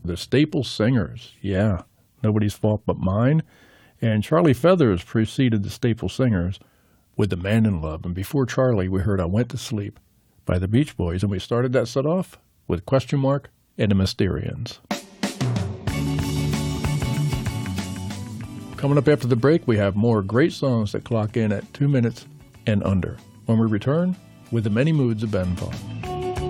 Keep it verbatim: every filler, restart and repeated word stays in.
The Staple Singers, yeah, Nobody's Fault But Mine. And Charlie Feathers preceded the Staple Singers with The Man in Love. And before Charlie, we heard I Went to Sleep by the Beach Boys. And we started that set off with Question Mark and the Mysterians. Coming up after the break, we have more great songs that clock in at two minutes and under when we return with the many moods of Ben Vaughn.